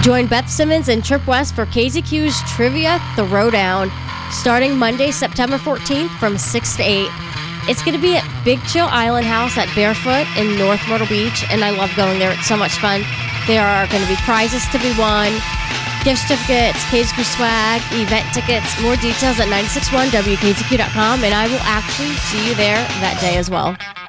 Join Beth Simmons and Trip West for KZQ's Trivia Throwdown, starting Monday, September 14th from 6 to 8. It's going to be at Big Chill Island House at Barefoot in North Myrtle Beach, and I love going there. It's so much fun. There are going to be prizes to be won, gift certificates, KZQ swag, event tickets. More details at 961wkzq.com, and I will actually see you there that day as well.